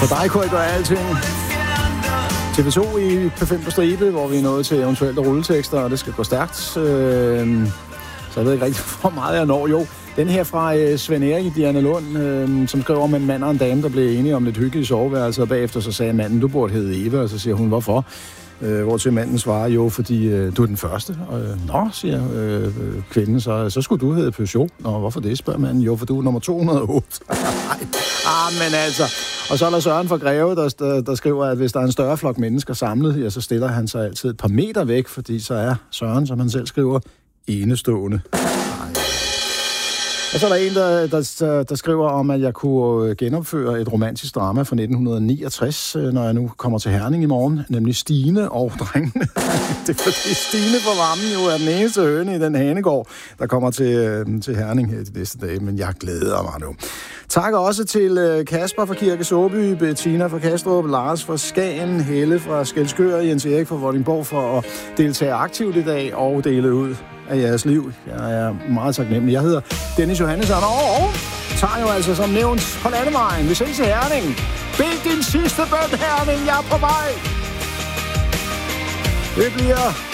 For dig kunne jeg gøre alting. TV2 i P5 på stribe, hvor vi er nået til eventuelt rulletekster, og det skal gå stærkt. Så jeg ved ikke rigtig, hvor meget jeg når. Jo, den her fra Svend Erik i Diana Lund, som skriver om en mand og en dame, der blev enige om lidt hygge i soveværelset, og bagefter så sagde manden, du burde hedde Eva, og så siger hun, hvorfor? Hvortil manden svarer, jo, fordi du er den første. Nå, siger kvinden, så skulle du hedde Peugeot. Nå, hvorfor det, spørger manden? Jo, for du er nummer 208. Men altså. Og så er der Søren fra Greve, der skriver, at hvis der er en større flok mennesker samlet, ja, så stiller han sig altid et par meter væk, fordi så er Søren, som han selv skriver, enestående. Og så er der en, der skriver om, at jeg kunne genopføre et romantisk drama fra 1969, når jeg nu kommer til Herning i morgen, nemlig Stine og drengene. Det er fordi Stine fra Vammen jo er den eneste høne i den hanegård, der kommer til Herning her de næste dage, men jeg glæder mig nu. Tak også til Kasper fra Kirke Såby, Bettina fra Kastrup, Lars fra Skagen, Helle fra Skelskør, Jens Erik fra Vordingborg for at deltage aktivt i dag og dele ud af jeres liv. Jeg er meget taknemmelig. Jeg hedder Dennis Johannesson, og tager jo altså som nævnt på landevejen. Vi ses i Herning. Bed din sidste bøn, Herning. Jeg er på vej. Det bliver